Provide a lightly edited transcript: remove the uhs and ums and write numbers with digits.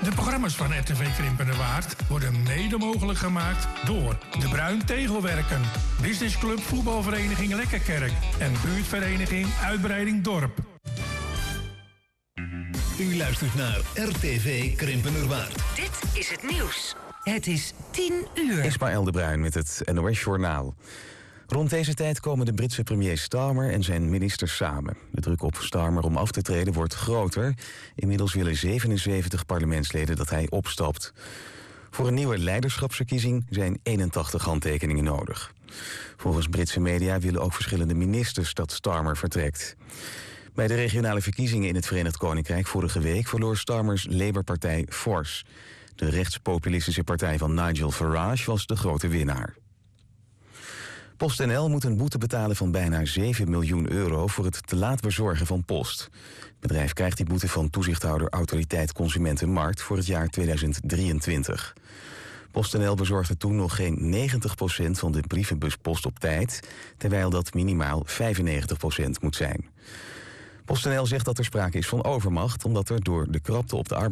De programma's van RTV Krimpenerwaard worden mede mogelijk gemaakt door De Bruin Tegelwerken, Business Club Voetbalvereniging Lekkerkerk en buurtvereniging Uitbreiding Dorp. U luistert naar RTV Krimpenerwaard. Dit is het nieuws. Het is 10:00. Ismaël de Bruin met het NOS Journaal. Rond deze tijd komen de Britse premier Starmer en zijn ministers samen. De druk op Starmer om af te treden wordt groter. Inmiddels willen 77 parlementsleden dat hij opstapt. Voor een nieuwe leiderschapsverkiezing zijn 81 handtekeningen nodig. Volgens Britse media willen ook verschillende ministers dat Starmer vertrekt. Bij de regionale verkiezingen in het Verenigd Koninkrijk vorige week verloor Starmers Labour-partij fors. De rechtspopulistische partij van Nigel Farage was de grote winnaar. PostNL moet een boete betalen van bijna 7 miljoen euro voor het te laat bezorgen van post. Het bedrijf krijgt die boete van toezichthouder Autoriteit Consumentenmarkt voor het jaar 2023. PostNL bezorgde toen nog geen 90% van de brievenbuspost op tijd, terwijl dat minimaal 95% moet zijn. PostNL zegt dat er sprake is van overmacht, omdat er door de krapte op de